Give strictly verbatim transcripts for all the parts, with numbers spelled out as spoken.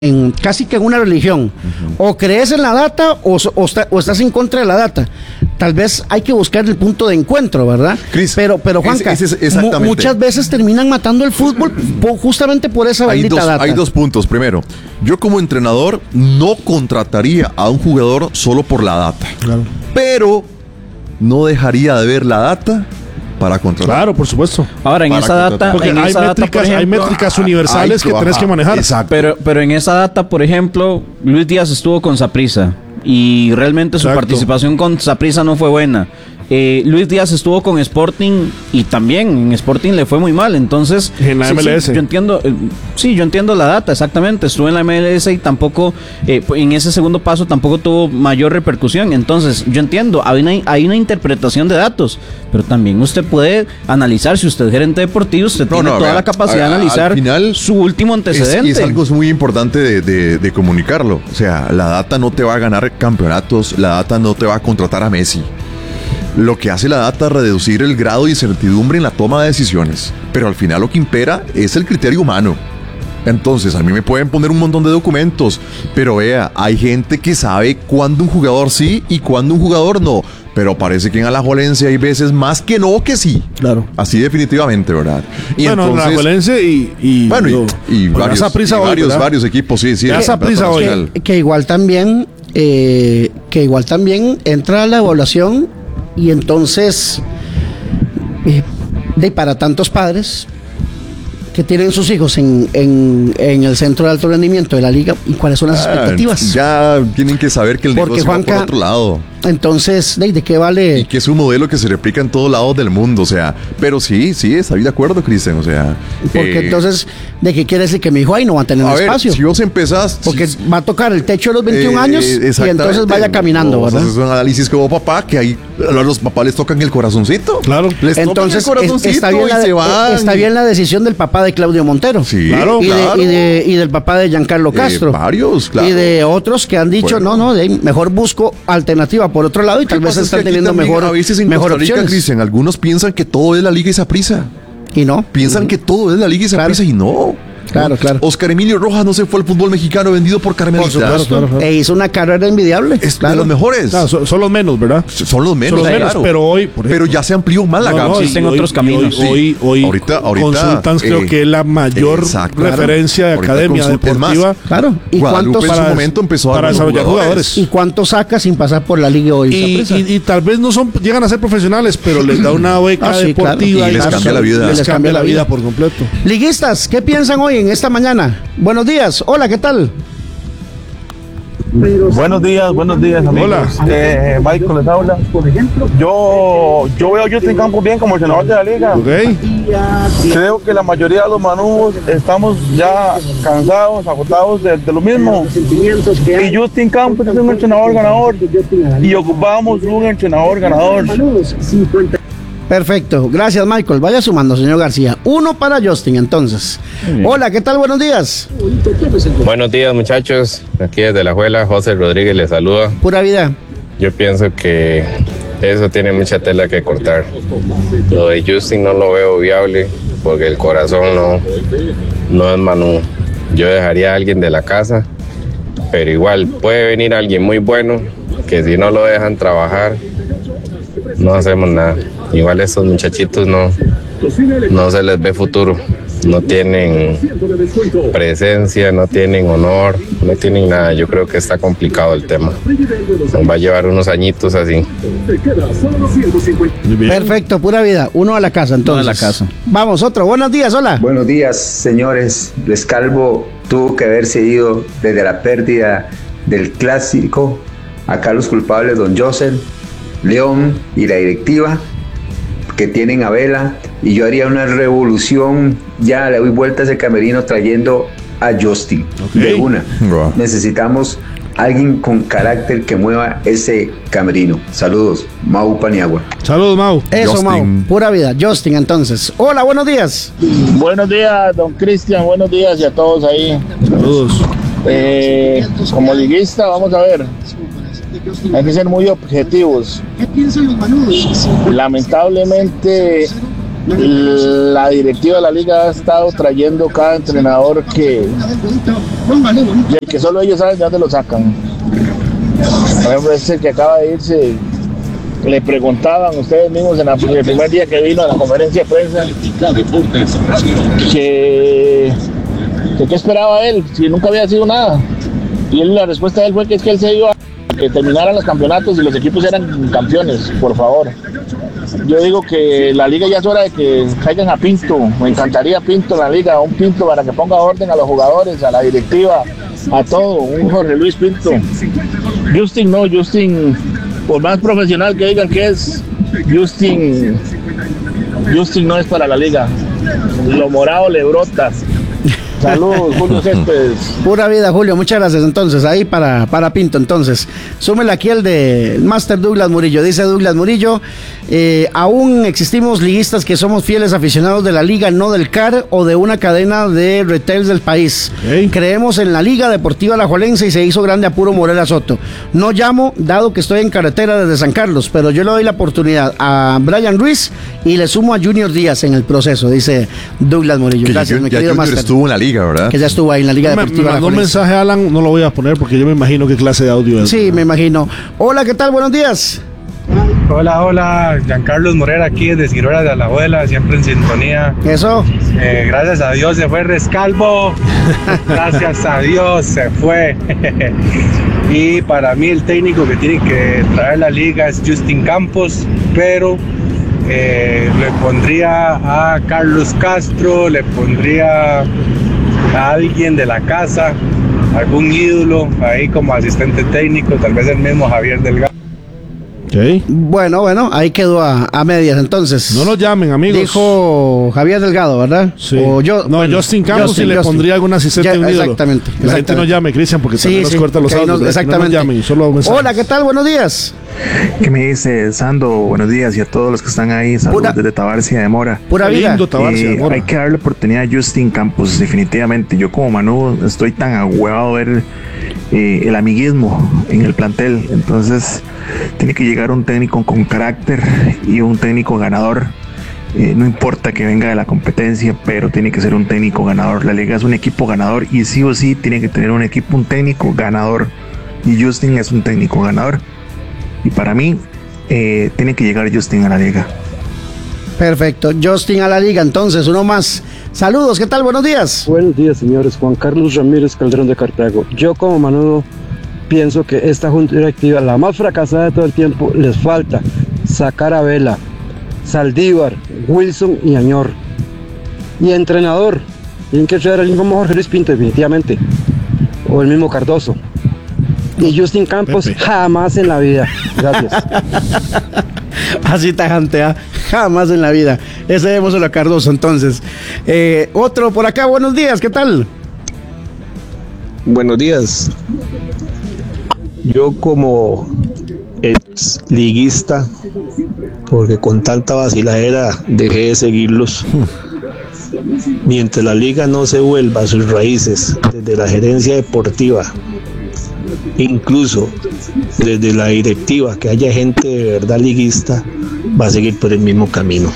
en casi que en una religión. Uh-huh. O crees en la data o, o, está, o estás en contra de la data. Tal vez hay que buscar el punto de encuentro, ¿verdad? Chris, pero, pero Juanca, es, es mu- muchas veces terminan matando el fútbol po- justamente por esa hay bendita dos, data. Hay dos puntos. Primero, yo como entrenador no contrataría a un jugador solo por la data. Claro. Pero no dejaría de ver la data para contratar. Claro, por supuesto. Ahora, en para esa data... Porque en hay, esa métricas, data, por ejemplo, hay métricas universales hay, que tenés ajá, que manejar. Exacto. Pero, pero en esa data, por ejemplo, Luis Díaz estuvo con Saprissa y realmente su Exacto. participación con Saprissa no fue buena. Eh, Luis Díaz estuvo con Sporting y también en Sporting le fue muy mal. Entonces, en la sí, M L S. Sí, yo entiendo, eh, sí, yo entiendo la data, exactamente. Estuvo en la M L S y tampoco, eh, en ese segundo paso tampoco tuvo mayor repercusión. Entonces, yo entiendo, hay una, hay una interpretación de datos, pero también usted puede analizar, si usted es gerente deportivo, usted No, tiene no, toda vea, la capacidad a, de analizar al final su último antecedente. Es, es algo muy importante de, de, de comunicarlo. O sea, la data no te va a ganar campeonatos, la data no te va a contratar a Messi. Lo que hace la data es reducir el grado de incertidumbre en la toma de decisiones. Pero al final lo que impera es el criterio humano. Entonces, a mí me pueden poner un montón de documentos, pero vea, hay gente que sabe cuándo un jugador sí y cuándo un jugador no. Pero parece que en Alajuelense hay veces más que no que sí. Claro. Así definitivamente, ¿verdad? Y bueno, entonces, Alajuelense y, y, bueno, y, yo, y bueno, varios, Saprissa y hoy, varios, ¿verdad? varios equipos, sí, sí. Ya Saprissa hoy. Que, que igual también, eh, que igual también entra la evaluación y entonces, eh, de para tantos padres que tienen sus hijos en, en, en el centro de alto rendimiento de la liga, ¿y cuáles son las Ah, expectativas? Ya tienen que saber que el Porque, negocio Juanca, va por otro lado. Entonces, ¿de, de qué vale? Y que es un modelo que se replica en todos lados del mundo, o sea, pero sí, sí, estoy de acuerdo, Cristian, o sea. Porque eh, entonces, ¿de qué quiere decir que mi hijo ahí no va a tener a ver, espacio? si vos empezás... Porque si, va a tocar el techo de los veintiún eh, años y entonces vaya caminando, no, ¿verdad? Es un análisis como papá, que ahí a los papás les tocan el corazoncito. Claro. Les Entonces, tocan el corazoncito es, está, bien y la, se van. está bien la decisión del papá de Claudio Montero. Sí, Claro, y, claro. de, y, de, y del papá de Giancarlo Castro. Eh, varios, claro. Y de otros que han dicho, Bueno. no, no, de, mejor busco alternativa por otro lado y tal vez están teniendo mejor, a veces en mejor Costa Rica, opciones. Cristian, algunos piensan que todo es la Liga y Saprissa. Y no. Piensan Uh-huh. que todo es la Liga y Saprissa, Claro. y no. Claro, ¿no? claro. Oscar Emilio Rojas no se fue al fútbol mexicano vendido por Carmelita. Por supuesto. Claro, claro. E hizo una carrera envidiable. Es claro. de los mejores. Claro, son, son los menos, ¿verdad? Son los menos, Son los menos, claro. pero hoy, por Pero ejemplo, ya se amplió más la No, gama. no, existen y hoy- otros y caminos. Hoy, hoy, hoy Ahorita- ahorita, Consultants eh, creo que es la mayor exacto, referencia de ahorita academia consult- es más, deportiva Claro. ¿Y Guadalupe cuántos, en su para- momento empezó a para dar desarrollar jugadores. ¿Y cuánto saca sin pasar por la liga hoy? Y, Saprissa? y, y tal vez no son llegan a ser profesionales, pero les da una beca Ah, sí, deportiva claro. Y les cambia la vida. Les, les cambia la vida por completo. Liguistas, ¿qué piensan hoy en esta mañana? Buenos días. Hola, ¿qué tal? Buenos días, buenos días, amigos. Hola. Eh, Michael les habla. Yo, yo veo a Justin Campos bien como entrenador de la liga. ¿Ok? Creo que la mayoría de los manús estamos ya cansados, agotados de, de lo mismo. Y Justin Campos es un entrenador ganador. Y ocupamos un entrenador ganador. Perfecto. Gracias, Michael. Vaya sumando, señor García. Uno para Justin, entonces. Hola, ¿qué tal? Buenos días. Buenos días, muchachos. Aquí desde La Juela, José Rodríguez les saluda. Pura vida. Yo pienso que eso tiene mucha tela que cortar. Lo de Justin no lo veo viable porque el corazón no, no es Manu. Yo dejaría a alguien de la casa, pero igual puede venir alguien muy bueno que si no lo dejan trabajar, no hacemos nada. Igual estos muchachitos no, no se les ve futuro. No tienen presencia, no tienen honor, no tienen nada. Yo creo que está complicado el tema. Nos va a llevar unos añitos así. Perfecto, pura vida. Uno a la casa, entonces. Uno a la casa. Vamos, otro. Buenos días, hola. Buenos días, señores. Luis Calvo tuvo que haber cedido desde la pérdida del clásico. Acá los culpables, don Joseph, León y la directiva que tienen a Vela. Y yo haría una revolución, ya le doy vuelta a ese camerino trayendo a Justin. Okay. De una. Wow. Necesitamos alguien con carácter que mueva ese camerino. Saludos, Mau Paniagua. Saludos, Mau. Eso, Justin. Mau. Pura vida. Justin, entonces. Hola, buenos días. Buenos días, don Cristian. Buenos días y a todos ahí. Saludos. Eh, como liguista, vamos a ver. Hay que ser muy objetivos. Lamentablemente, la directiva de la liga ha estado trayendo cada entrenador que, que solo ellos saben de dónde lo sacan. Por ejemplo, ese que acaba de irse, le preguntaban ustedes mismos en, la, en el primer día que vino a la conferencia de prensa que, que qué esperaba él, si nunca había sido nada. Y él, la respuesta de él fue que es que él se iba a que terminaran los campeonatos y los equipos eran campeones, por favor. Yo digo que la liga ya es hora de que caigan a Pinto. Me encantaría Pinto en la liga, un Pinto para que ponga orden a los jugadores, a la directiva, a todo, un Jorge Luis Pinto. Justin no, Justin, por más profesional que digan que es, Justin, Justin no es para la liga. Lo morado le brota. Saludos, Julio Céspedes. Pura vida, Julio, muchas gracias. Entonces, ahí para, para Pinto, entonces. Súmele aquí el de Master Douglas Murillo. Dice Douglas Murillo, eh, aún existimos liguistas que somos fieles aficionados de la liga, no del C A R o de una cadena de retails del país. Okay. Creemos en la Liga Deportiva Alajuelense y se hizo grande a puro Morelia Soto. No llamo, dado que estoy en carretera desde San Carlos, pero yo le doy la oportunidad a Brian Ruiz y le sumo a Junior Díaz en el proceso, dice Douglas Murillo. Que gracias, ya, mi ya querido Junior Master. Estuvo en la liga, ¿verdad? Que ya estuvo ahí en la Liga me, Deportiva. Me mandó un mensaje a Alan, no lo voy a poner porque yo me imagino qué clase de audio es. Sí, me imagino. Hola, ¿qué tal? Buenos días. Hola, hola, Giancarlos Morera aquí desde Ciruela de Alajuela, siempre en sintonía. Eso. Eh, gracias a Dios se fue Rescalvo. Gracias a Dios se fue. Y para mí el técnico que tiene que traer la liga es Justin Campos, pero eh, le pondría a Carlos Castro, le pondría a alguien de la casa, algún ídolo ahí como asistente técnico, tal vez el mismo Javier Delgado. Okay. Bueno, bueno, ahí quedó a, a medias entonces. No nos llamen, amigos. Dijo Javier Delgado, ¿verdad? Sí. O yo, no, bueno, Justin Campos y le Justin. pondría algún asistente Ya, un ídolo. Exactamente. La exactamente. gente no llame, Cristian, porque sí, también nos sí, corta los okay, audios. no, exactamente. No nos llamen, solo mensajes. Hola, ¿qué tal? Buenos días. ¿Qué me dice Sando? Buenos días y a todos los que están ahí. Saludos Pura, desde Tabarcia de Mora. Pura vida. Lindo Tabarcia de Mora. Hay que darle oportunidad a Justin Campos, definitivamente. Yo como Manu estoy tan ahuevado de ver eh, el amiguismo en el plantel. Entonces tiene que llegar un técnico con carácter y un técnico ganador. Eh, no importa que venga de la competencia, pero tiene que ser un técnico ganador. La liga es un equipo ganador y sí o sí tiene que tener un equipo, un técnico ganador. Y Justin es un técnico ganador. Y para mí, eh, tiene que llegar Justin a la liga. Perfecto, Justin a la liga. Entonces, uno más. Saludos, ¿qué tal? Buenos días. Buenos días, señores. Juan Carlos Ramírez Calderón de Cartago. Yo como Manudo pienso que esta junta directiva, la más fracasada de todo el tiempo, les falta sacar a Vela, Saldívar, Wilson y Añor. Y entrenador, tienen que traer al mismo Jorge Luis Pinto, definitivamente. O el mismo Cardoso. Y Justin Campos, Pepe. Jamás en la vida. Gracias. Así tajante, ¿eh? Jamás en la vida. Ese démoselo a Cardoso, entonces. Eh, otro por acá, buenos días, ¿qué tal? Buenos días. Yo como ex liguista, porque con tanta vaciladera dejé de seguirlos. Mientras la liga no se vuelva a sus raíces, desde la gerencia deportiva, incluso desde la directiva, que haya gente de verdad liguista, va a seguir por el mismo camino.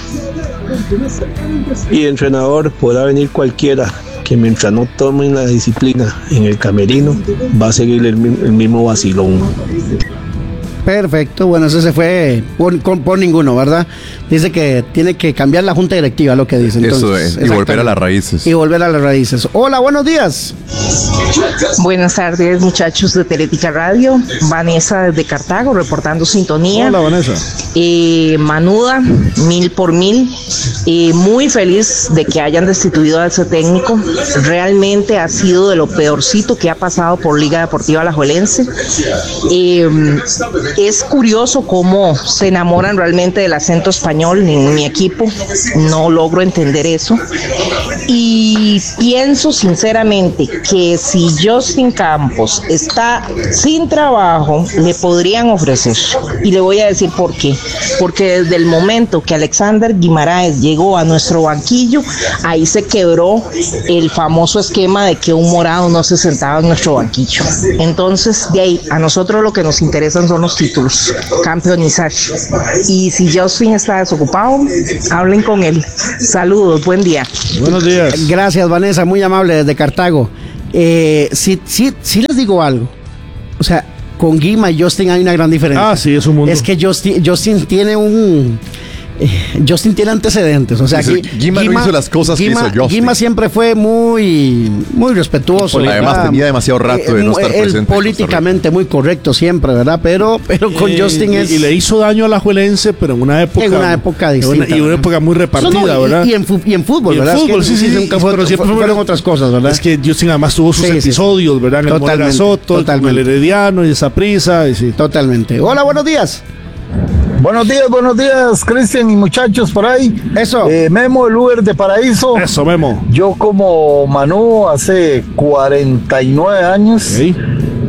Y de entrenador podrá venir cualquiera, que mientras no tomen la disciplina en el camerino, va a seguir el, el mismo vacilón. Perfecto, bueno, ese se fue por, por, por ninguno, ¿verdad? Dice que tiene que cambiar la junta directiva, lo que dice. Entonces, eso es, y volver a las raíces. Y volver a las raíces. Hola, buenos días. Buenas tardes, muchachos de Teletica Radio. Vanessa desde Cartago, reportando sintonía. Hola, Vanessa. Eh, Manuda, mil por mil. Eh, muy feliz de que hayan destituido a ese técnico. Realmente ha sido de lo peorcito que ha pasado por Liga Deportiva Alajuelense. Eh, Es curioso cómo se enamoran realmente del acento español en mi equipo. No logro entender eso. Y pienso sinceramente que si Justin Campos está sin trabajo, le podrían ofrecer. Y le voy a decir por qué. Porque desde el momento que Alexander Guimaraes llegó a nuestro banquillo, ahí se quebró el famoso esquema de que un morado no se sentaba en nuestro banquillo. Entonces, de ahí, a nosotros lo que nos interesan son los títulos. títulos, campeonizar. Y si Justin está desocupado, hablen con él. Saludos, buen día. Buenos días. Gracias, Vanessa, muy amable desde Cartago. Eh, sí, sí, sí les digo algo. O sea, con Guima y Justin hay una gran diferencia. Ah, sí, es un mundo. Es que Justin, Justin tiene un... Eh, Justin tiene antecedentes, o sea, sí, Gui- Guima no hizo las cosas Guima, que hizo Justin. Guima siempre fue muy, muy respetuoso. Además, ¿verdad? tenía demasiado rato de no estar él presente en políticamente muy correcto siempre, ¿verdad? Pero, pero con Eh, Justin y, es... y le hizo daño a la Juelense, pero en una época. En una época en distinta, una- y una ¿verdad? época muy repartida, No, no, y- ¿verdad? Y, en, fu- y en fútbol, Y en ¿verdad? Es fútbol, que sí, sí, nunca sí, fue, pero siempre fue- fueron fueron- otras cosas, ¿verdad? Es que Justin además tuvo sus Sí, sí. episodios, ¿verdad? En el Totalmente, Moregasoto, con el Herediano y esa prisa. Y sí. Totalmente. Hola, buenos días. Buenos días, buenos días, Cristian y muchachos por ahí. Eso. Eh, Memo, el Uber de Paraíso. Eso, Memo. Yo como Manu hace cuarenta y nueve años. Sí.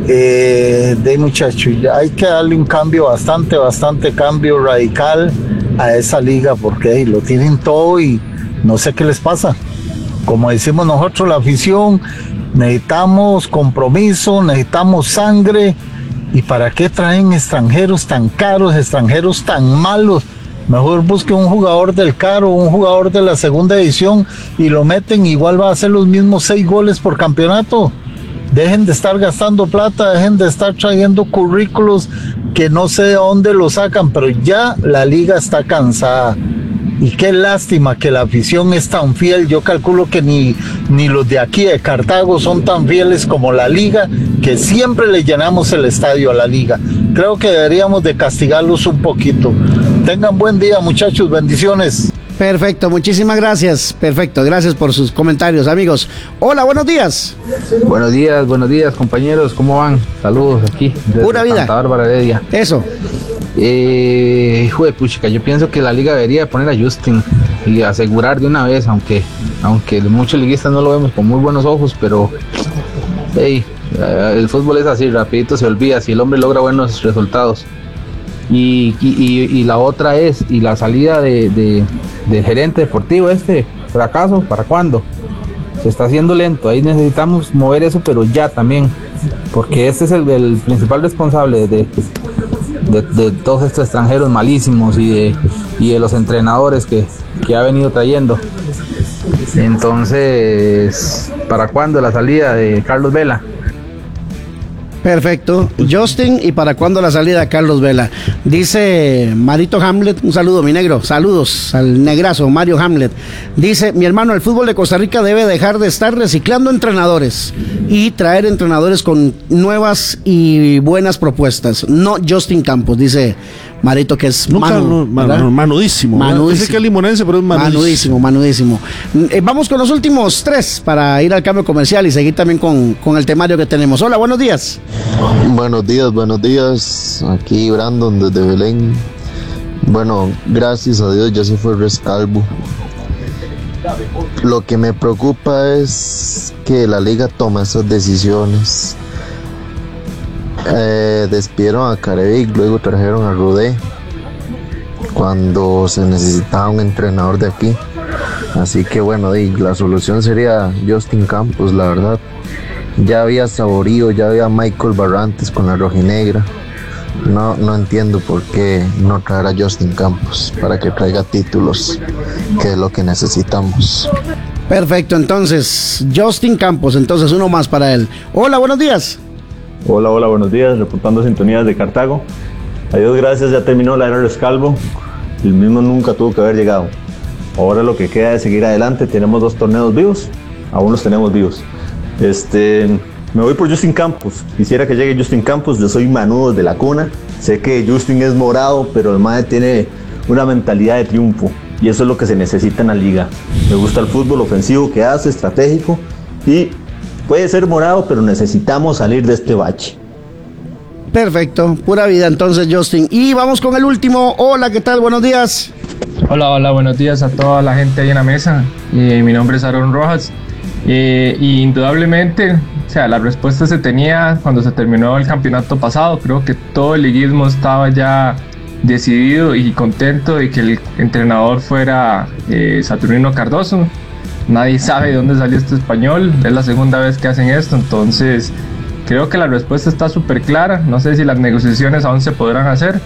Eh, de muchacho, ya hay que darle un cambio bastante, bastante cambio radical a esa liga porque hey, lo tienen todo y no sé qué les pasa. Como decimos nosotros, la afición, necesitamos compromiso, necesitamos sangre. ¿Y para qué traen extranjeros tan caros, extranjeros tan malos? Mejor busque un jugador del caro, un jugador de la segunda división y lo meten, igual va a hacer los mismos seis goles por campeonato. Dejen de estar gastando plata, dejen de estar trayendo currículos que no sé de dónde lo sacan, pero ya la liga está cansada. Y qué lástima que la afición es tan fiel. Yo calculo que ni, ni los de aquí de Cartago son tan fieles como la liga, que siempre le llenamos el estadio a la liga. Creo que deberíamos de castigarlos un poquito. Tengan buen día, muchachos, bendiciones. Perfecto, muchísimas gracias. Perfecto, gracias por sus comentarios, amigos. Hola, buenos días. Buenos días, buenos días, compañeros. ¿Cómo van? Saludos aquí desde Pura vida. Santa Bárbara Heredia. Eso. Eh, hijo de puchica, yo pienso que la liga debería poner a Justin y asegurar de una vez, aunque aunque muchos liguistas no lo vemos con muy buenos ojos, pero hey, eh, el fútbol es así, rapidito se olvida si el hombre logra buenos resultados. Y, y, y, y la otra es, y la salida de, de, del gerente deportivo, este fracaso, ¿para cuándo? Se está haciendo lento, ahí necesitamos mover eso, pero ya también, porque este es el, el principal responsable de, de, de todos estos extranjeros malísimos y de, y de los entrenadores que, que ha venido trayendo. Entonces, ¿para cuándo la salida de Carlos Vela? Perfecto. Justin, ¿y para cuándo la salida de Carlos Vela? Dice Marito Hamlet, un saludo, mi negro, saludos al negrazo Mario Hamlet. Dice, mi hermano, el fútbol de Costa Rica debe dejar de estar reciclando entrenadores y traer entrenadores con nuevas y buenas propuestas. No Justin Campos, dice Marito, que es Nunca, manu, no, man- ¿verdad? manudísimo. Manudísimo. Dice que es limonense, pero es manudísimo. Manudísimo, manudísimo. Eh, vamos con los últimos tres para ir al cambio comercial y seguir también con, con el temario que tenemos. Hola, buenos días. Buenos días, buenos días. Aquí Brandon desde Belén. Bueno, gracias a Dios ya se fue Rescalvo. Lo que me preocupa es que la liga toma esas decisiones. Eh, despidieron a Carevic, luego trajeron a Rudé cuando se necesitaba un entrenador de aquí. Así que bueno, y la solución sería Justin Campos, la verdad. Ya había Saborío, ya había Michael Barrantes con la rojinegra. No, no entiendo por qué no traer a Justin Campos para que traiga títulos, que es lo que necesitamos. Perfecto, entonces, Justin Campos, entonces uno más para él. Hola, buenos días. Hola, hola, buenos días, reportando sintonías de Cartago. A Dios gracias, ya terminó la era Rescalvo. El mismo nunca tuvo que haber llegado. Ahora lo que queda es seguir adelante. Tenemos dos torneos vivos, aún los tenemos vivos. Este, me voy por Justin Campos. Quisiera que llegue Justin Campos. Yo soy manudo de la cuna. Sé que Justin es morado, pero el mae tiene una mentalidad de triunfo. Y eso es lo que se necesita en la liga. Me gusta el fútbol ofensivo que hace, estratégico. Y puede ser morado, pero necesitamos salir de este bache. Perfecto, pura vida entonces, Justin. Y vamos con el último. Hola, ¿qué tal? Buenos días. Hola, hola, buenos días a toda la gente ahí en la mesa. Eh, mi nombre es Aaron Rojas. Eh, y indudablemente, o sea, la respuesta se tenía cuando se terminó el campeonato pasado. Creo que todo el liguismo estaba ya decidido y contento de que el entrenador fuera eh, Saturnino Cardoso. Nadie sabe de dónde salió este español, es la segunda vez que hacen esto, entonces creo que la respuesta está súper clara. No sé si las negociaciones aún se podrán hacer,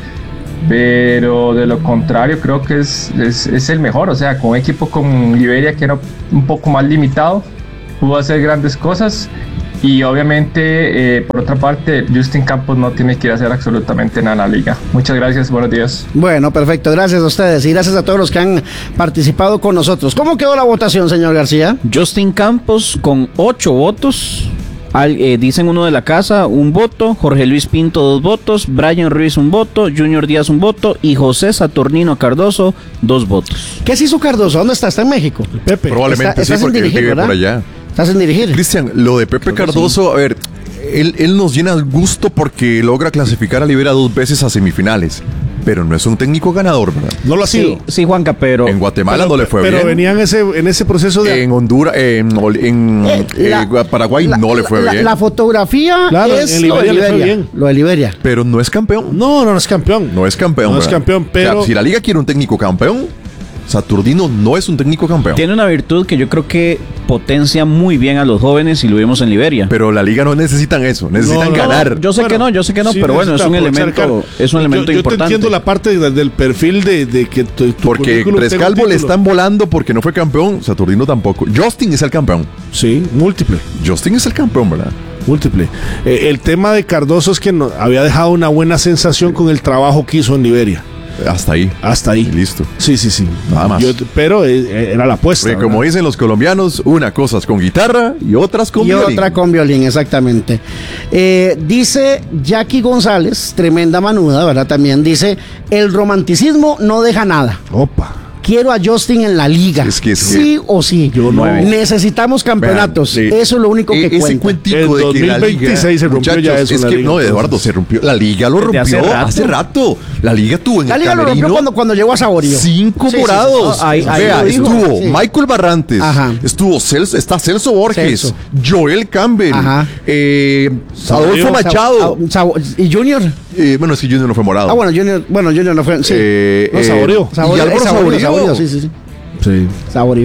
pero de lo contrario creo que es, es, es el mejor. O sea, con un equipo como Liberia, que era un poco más limitado, pudo hacer grandes cosas. Y obviamente, eh, por otra parte, Justin Campos no tiene que ir a hacer absolutamente nada en la liga. Muchas gracias, buenos días. Bueno, perfecto, gracias a ustedes y gracias a todos los que han participado con nosotros. ¿Cómo quedó la votación, señor García? Justin Campos con ocho votos. Al, eh, dicen uno de la casa, un voto. Jorge Luis Pinto, dos votos. Brian Ruiz, un voto. Junior Díaz, un voto. Y José Saturnino Cardoso, dos votos. ¿Qué se hizo Cardoso? ¿Dónde está? ¿Está en México? Pepe. Probablemente está, sí, porque dirigir, vive ¿verdad? por allá. Estás en dirigir. Cristian, lo de Pepe Cardoso, a ver, él, él nos llena el gusto porque logra clasificar a Liberia dos veces a semifinales. Pero no es un técnico ganador, ¿verdad? No lo ha sido. Sí, sí, Juanca, pero... En Guatemala pero, no le fue pero bien. Pero venía en ese, en ese proceso de... En Honduras, en, en Eh, la- eh, Paraguay la- no le fue la, bien. La fotografía Claro, es en lo de Liberia le fue Liberia. bien. Lo de Liberia. Pero no es campeón. No, no, no es campeón. No es campeón. No es ¿verdad? campeón, pero- O sea, si la liga quiere un técnico campeón, Saturnino no es un técnico campeón. Tiene una virtud que yo creo que potencia muy bien a los jóvenes y lo vimos en Liberia. Pero la liga no necesitan eso, necesitan No, no, ganar. Yo sé Bueno, que no, yo sé que no, sí pero bueno, es necesita un aprovechar elemento, car- es un elemento yo, yo importante. te entiendo la parte de- del perfil de, de que tu, tu Porque currículum tenga un Rescalvo le título. están volando porque no fue campeón, Saturnino tampoco. Justin es el campeón. Sí, múltiple. Justin es el campeón, ¿verdad? Múltiple. Eh, el tema de Cardoso es que no, había dejado una buena sensación con el trabajo que hizo en Liberia. Hasta ahí. Hasta ahí. Y listo. Sí, sí, sí. Nada más. Yo- pero eh, era la apuesta. Porque como ¿verdad? dicen los colombianos, una cosa es con guitarra y otras con Y violín. otra con violín, exactamente. Eh, dice Jackie González, tremenda manuda, ¿verdad? También dice, el romanticismo no deja nada. Opa. Quiero a Justin en la liga. Es que- es sí que- o sí. Yo no. Necesitamos campeonatos. Vean, sí. Eso es lo único que E- ese cuenta. cuentico En de que la dos mil veintiséis liga, se rompió ya eso en es la que liga, no, entonces. Eduardo, se rompió. La liga lo Desde rompió hace hace rato. rato. La liga tuvo en La el liga lo rompió camerino cuando, cuando llegó a Saborio. cinco Sí, sí, sí. morados. Ah, ahí- ahí Vea, lo dijo. estuvo Sí. Michael Barrantes, Ajá. estuvo Celso, está Celso Borges, Celso. Joel Campbell, Ajá. eh, Adolfo Machado. Sa- Sa- y Junior. Eh, bueno, es que Junior no fue morado. Ah, bueno, Junior, bueno, Junior no fue. Sí. Eh, No, eh, Saboreó. Saborio, y es Álvaro Saborio, Saboreó. Saborio, sí, sí, sí. Sí. Saborio.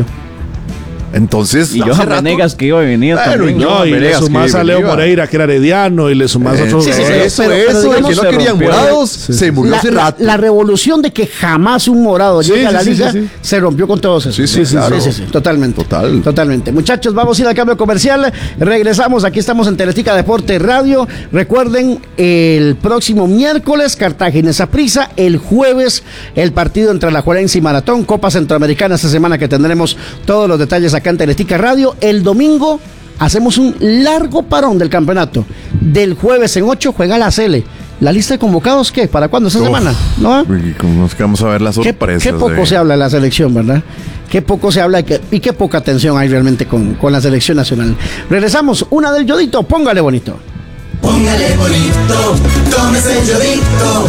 Entonces, Y hace Johan rato- Venegas que iba y venía Bueno, también. y yo- No, y le Venegas sumás que a Leo iba. Moreira, que era herediano, y le sumás Eh, a otros sí, sí, sí, jugadores. eso, pero- pero eso, digamos, que no se querían rompió. morados, Sí. se murió La, hace la- rato. la revolución de que jamás un morado Sí, llegue a sí, la sí, liga sí, sí. se rompió con todos esos. Sí, sí, claro. sí, sí, totalmente. Total. Totalmente. Muchachos, vamos a ir al cambio comercial. Regresamos. Aquí estamos en Teletica Deporte Radio. Recuerden, el próximo miércoles, Cartagena Saprissa. El jueves, el partido entre Alajuelense y Maratón. Copa Centroamericana esta semana que tendremos todos los detalles acá en Teletica Radio. El domingo hacemos un largo parón del campeonato. Del jueves en ocho juega la C L. ¿La lista de convocados qué? ¿Para cuándo? ¿Esta Uf. semana? ¿No? Y como nos vamos a ver las Qué, sorpresas. qué poco de- se habla de la selección, ¿verdad? Qué poco se habla y qué, y qué poca atención hay realmente con, con la selección nacional. Regresamos, una del Yodito, póngale bonito. Póngale bonito, tómese el Yodito.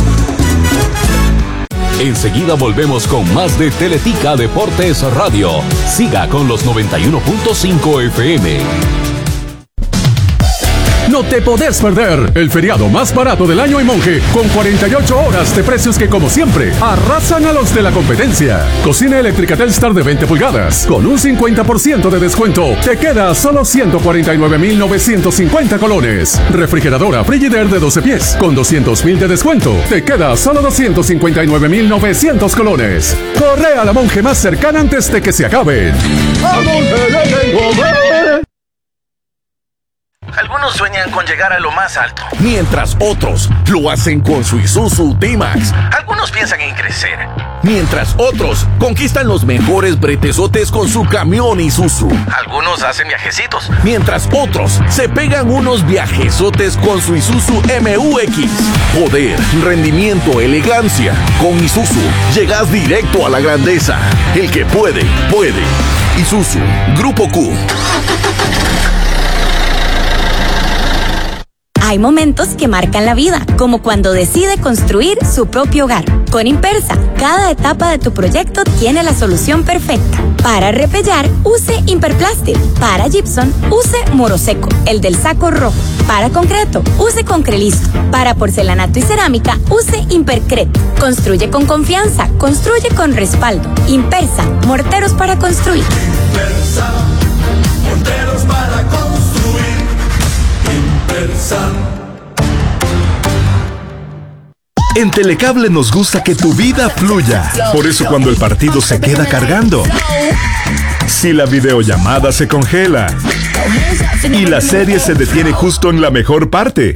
Enseguida volvemos con más de Teletica Deportes Radio. Siga con los noventa y uno punto cinco F M. No te podés perder el feriado más barato del año en Monje, con cuarenta y ocho horas de precios que, como siempre, arrasan a los de la competencia. Cocina eléctrica Telstar de veinte pulgadas, con un cincuenta por ciento de descuento. Te queda solo ciento cuarenta y nueve mil novecientos cincuenta colones. Refrigeradora Frigidaire de doce pies, con doscientos mil de descuento. Te queda solo doscientos cincuenta y nueve mil novecientos colones. Corre a la Monje más cercana antes de que se acaben. Algunos sueñan con llegar a lo más alto, mientras otros lo hacen con su Isuzu D-Max. Algunos piensan en crecer, mientras otros conquistan los mejores bretezotes con su camión Isuzu. Algunos hacen viajecitos, mientras otros se pegan unos viajezotes con su Isuzu M U X. Poder, rendimiento, elegancia. Con Isuzu llegas directo a la grandeza. El que puede, puede. Isuzu, Grupo Q. Hay momentos que marcan la vida, como cuando decide construir su propio hogar. Con Impersa, cada etapa de tu proyecto tiene la solución perfecta. Para repellar, use Imperplastic. Para gypsum, use Moroseco, el del saco rojo. Para concreto, use Concrelisto. Para porcelanato y cerámica, use Impercret. Construye con confianza, construye con respaldo. Impersa, morteros para construir. Impersa, morteros para construir. Impersa. En Telecable nos gusta que tu vida fluya. Por eso cuando el partido se queda cargando, si la videollamada se congela y la serie se detiene justo en la mejor parte,